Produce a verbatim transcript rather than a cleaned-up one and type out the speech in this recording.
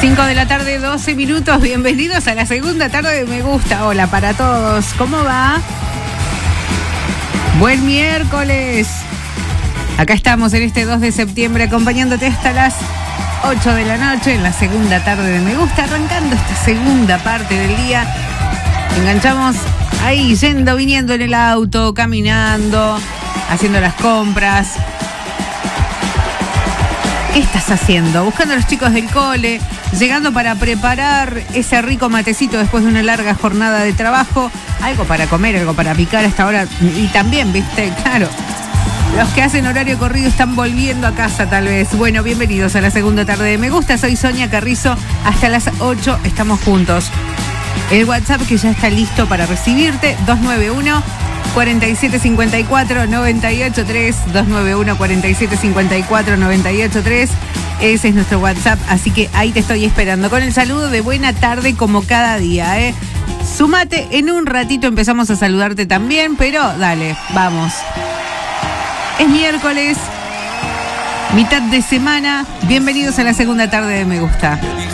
cinco de la tarde, doce minutos. Bienvenidos a la segunda tarde de Me Gusta. Hola para todos. ¿Cómo va? Buen miércoles. Acá estamos en este dos de septiembre acompañándote hasta las ocho de la noche en la segunda tarde de Me Gusta, arrancando esta segunda parte del día. Enganchamos ahí, yendo, viniendo en el auto, caminando, haciendo las compras. ¿Qué estás haciendo? Buscando a los chicos del cole, llegando para preparar ese rico matecito después de una larga jornada de trabajo, algo para comer, algo para picar hasta ahora. Y también, viste, claro, los que hacen horario corrido están volviendo a casa tal vez. Bueno, bienvenidos a la segunda tarde de Me Gusta. Soy Sonia Carrizo. Hasta las ocho estamos juntos. El WhatsApp que ya está listo para recibirte, dos nueve uno, cuatro siete cinco cuatro, nueve ocho tres, dos nueve uno, cuatro siete cinco cuatro, nueve ocho tres. Ese es nuestro WhatsApp, así que ahí te estoy esperando con el saludo de buena tarde como cada día, ¿eh? Súmate, en un ratito empezamos a saludarte también, pero dale, vamos. Es miércoles, mitad de semana. Bienvenidos a la segunda tarde de Me Gusta.